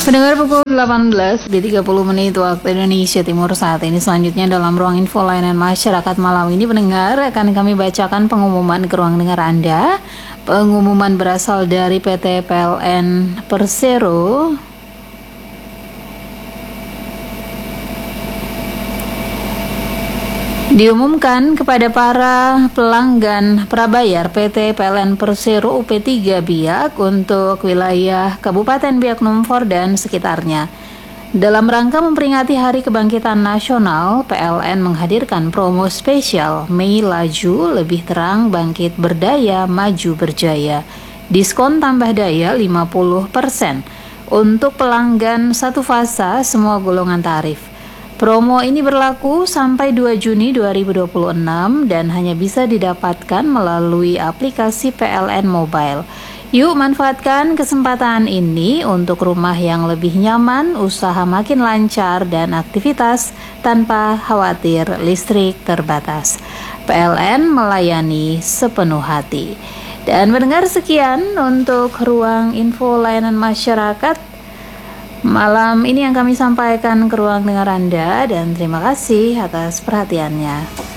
Pendengar pukul 18:30 waktu Indonesia Timur saat ini. Selanjutnya dalam ruang info layanan masyarakat malam ini, pendengar, akan kami bacakan pengumuman ke ruang dengar Anda. Pengumuman berasal dari PT PLN Persero. Diumumkan kepada para pelanggan prabayar PT PLN Persero UP3 Biak untuk wilayah Kabupaten Biak Numfor dan sekitarnya. Dalam rangka memperingati Hari Kebangkitan Nasional, PLN menghadirkan promo spesial Mei Laju, Lebih Terang, Bangkit Berdaya, Maju Berjaya. Diskon tambah daya 50% untuk pelanggan satu fasa semua golongan tarif. Promo ini berlaku sampai 2 Juni 2026 dan hanya bisa didapatkan melalui aplikasi PLN Mobile. Yuk manfaatkan kesempatan ini untuk rumah yang lebih nyaman, usaha makin lancar, dan aktivitas tanpa khawatir listrik terbatas. PLN melayani sepenuh hati. Dan mendengar sekian untuk ruang info layanan masyarakat malam ini yang kami sampaikan ke ruang dengar Anda, dan terima kasih atas perhatiannya.